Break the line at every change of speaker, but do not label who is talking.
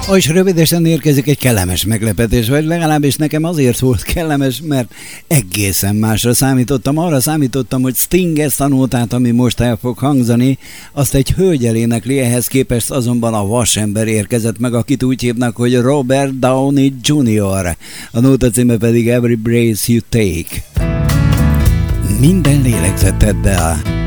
És rövidesen érkezik egy kellemes meglepetés, vagy legalábbis nekem azért volt kellemes, mert egészen másra számítottam. Arra számítottam, hogy Sting ezt a nótát, ami most el fog hangzani, azt egy hölgy elénekli, ehhez képest azonban a vasember érkezett meg, akit úgy hívnak, hogy Robert Downey Jr. A nóta címe pedig Every Breath You Take. Minden lélegzeteddel